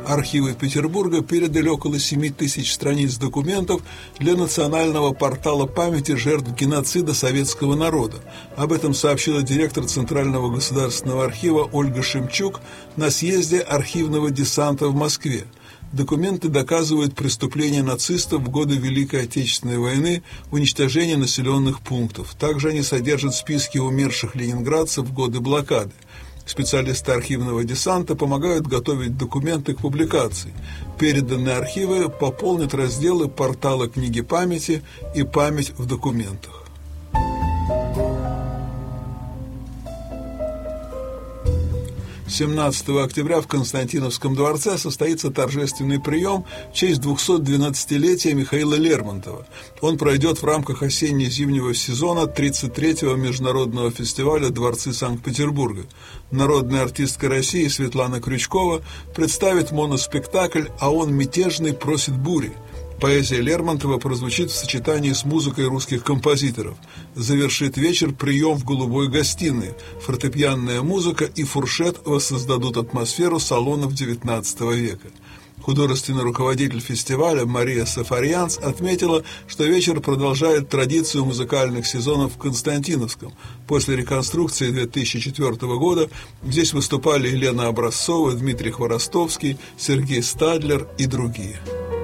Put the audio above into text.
архивы Петербурга передали около 7 тысяч страниц документов для национального портала памяти жертв геноцида советского народа. Об этом сообщила директор Центрального государственного архива Ольга Шемчук на съезде архивного десанта в Москве. Документы доказывают преступления нацистов в годы Великой Отечественной войны, уничтожение населенных пунктов. Также они содержат списки умерших ленинградцев в годы блокады. Специалисты архивного десанта помогают готовить документы к публикации. Переданные архивы пополнят разделы портала «Книги памяти» и «Память в документах». 17 октября в Константиновском дворце состоится торжественный прием в честь 212-летия Михаила Лермонтова. Он пройдет в рамках осенне-зимнего сезона 33-го международного фестиваля «Дворцы Санкт-Петербурга». Народная артистка России Светлана Крючкова представит моноспектакль «А он мятежный просит бури». Поэзия Лермонтова прозвучит в сочетании с музыкой русских композиторов. Завершит вечер прием в голубой гостиной. Фортепианная музыка и фуршет воссоздадут атмосферу салонов XIX века. Художественный руководитель фестиваля Мария Сафарьянц отметила, что вечер продолжает традицию музыкальных сезонов в Константиновском. После реконструкции 2004 года здесь выступали Елена Образцова, Дмитрий Хворостовский, Сергей Стадлер и другие.